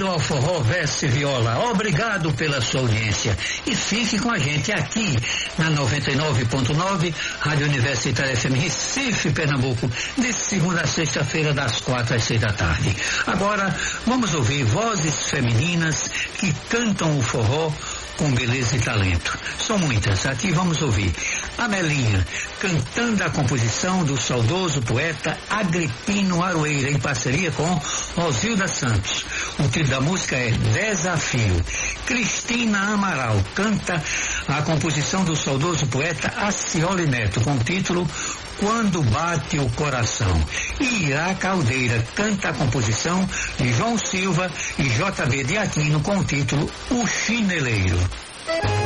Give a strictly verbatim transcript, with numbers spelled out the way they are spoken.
melhor forró veste viola. Obrigado pela sua audiência. E fique com a gente aqui na noventa e nove ponto nove, Rádio Universitária F M Recife, Pernambuco, de segunda a sexta-feira, das quatro às seis da tarde. Agora, vamos ouvir vozes femininas que cantam o forró com beleza e talento. São muitas. Aqui vamos ouvir Amelinha, cantando a composição do saudoso poeta Agripino Aroeira, em parceria com Rosilda Santos. O título da música é Desafio. Cristina Amaral canta a composição do saudoso poeta Acioli Neto, com o título Quando Bate o Coração. E Ira Caldeira canta a composição de João Silva e J B de Aquino, com o título O Chineleiro.